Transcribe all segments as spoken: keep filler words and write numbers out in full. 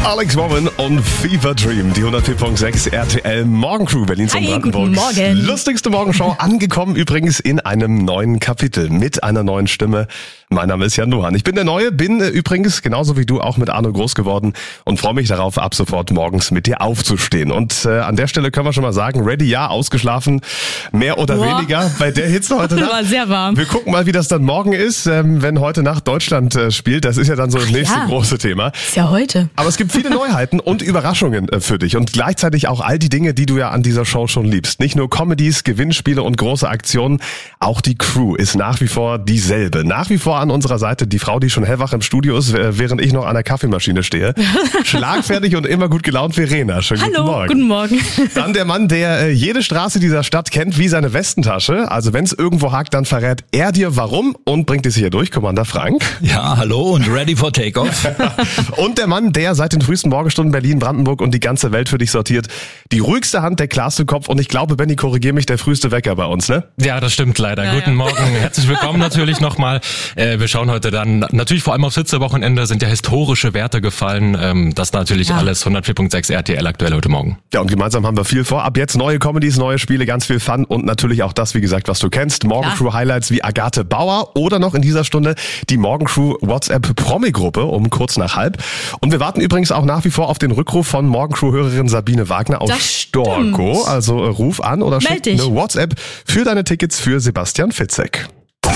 Alex Warren und Fever Dream, die hundertvier Komma sechs R T L Morgencrew Berlins und Hi, Brandenburgs guten Morgen. lustigste Morgenshow, angekommen übrigens in einem neuen Kapitel mit einer neuen Stimme. Mein Name ist Jan Luhan. Ich bin der Neue, bin äh, übrigens genauso wie du auch mit Arno groß geworden und freue mich darauf, ab sofort morgens mit dir aufzustehen. Und äh, an der Stelle können wir schon mal sagen, ready, ja, ausgeschlafen, mehr oder Boah. weniger bei der Hitze heute Nacht. War sehr warm. Wir gucken mal, wie das dann morgen ist, ähm, wenn heute Nacht Deutschland äh, spielt. Das ist ja dann so das nächste ja. große Thema. Ist ja heute. Aber es gibt viele Neuheiten und Überraschungen äh, für dich und gleichzeitig auch all die Dinge, die du ja an dieser Show schon liebst. Nicht nur Comedies, Gewinnspiele und große Aktionen, auch die Crew ist nach wie vor dieselbe. Nach wie vor an unserer Seite die Frau, die schon hellwach im Studio ist, äh, während ich noch an der Kaffeemaschine stehe. Schlagfertig und immer gut gelaunt, Verena. Schönen Hallo, guten Morgen. guten Morgen. Dann der Mann, der äh, jede Straße dieser Stadt kennt wie seine Westentasche. Also wenn es irgendwo hakt, dann verrät er dir warum und bringt dich hier durch. Commander Frank. Ja, hallo und ready for takeoff. Und der Mann, der seit den frühesten Morgenstunden Berlin, Brandenburg und die ganze Welt für dich sortiert. Die ruhigste Hand, der klarste Kopf und ich glaube, Benni, korrigier mich, der früheste Wecker bei uns, ne? Ja, das stimmt leider. Ja, Guten ja. Morgen, herzlich willkommen natürlich nochmal. Äh, wir schauen heute dann, natürlich vor allem aufs Hitzewochenende, sind ja historische Werte gefallen. Ähm, das natürlich Ja. alles hundertvier Komma sechs R T L aktuell heute Morgen. Ja, und gemeinsam haben wir viel vor. Ab jetzt neue Comedies, neue Spiele, ganz viel Fun und natürlich auch das, wie gesagt, was du kennst. Morgencrew-Highlights wie Agathe Bauer oder noch in dieser Stunde die Morgencrew WhatsApp-Promi-Gruppe um kurz nach halb. Und wir warten übrigens auch nach wie vor auf den Rückruf von Morgencrew-Hörerin Sabine Wagner aus Das Storkow. stimmt. Also äh, ruf an oder Meld schick dich. eine WhatsApp für deine Tickets für Sebastian Fitzek.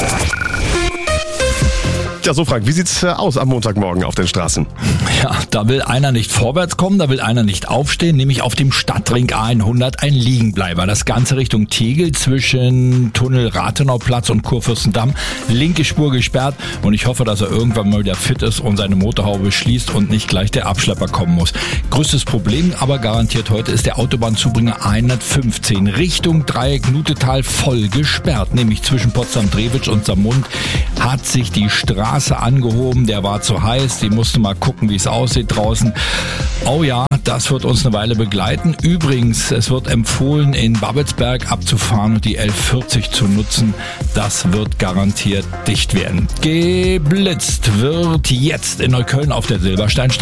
Ja, so Frank, wie sieht's äh, aus am Montagmorgen auf den Straßen? Ja, da will einer nicht vorwärts kommen, da will einer nicht aufstehen, nämlich auf dem Stadtring A hundert ein Liegenbleiber. Das Ganze Richtung Tegel zwischen Tunnel Rathenauplatz und Kurfürstendamm. Linke Spur gesperrt und ich hoffe, dass er irgendwann mal wieder fit ist und seine Motorhaube schließt und nicht gleich der Abschlepper kommen muss. Größtes Problem aber garantiert heute ist der Autobahnzubringer A hundertfünfzehn Richtung Dreieck Nutetal voll gesperrt, nämlich zwischen Potsdam-Drewitz und Samund hat sich die Straße angehoben, der war zu heiß, die musste mal gucken, wie es aussieht draußen. Oh ja, das wird uns eine Weile begleiten. Übrigens, es wird empfohlen, in Babelsberg abzufahren und die elf vierzig zu nutzen. Das wird garantiert dicht werden. Geblitzt wird jetzt in Neukölln auf der Silbersteinstraße.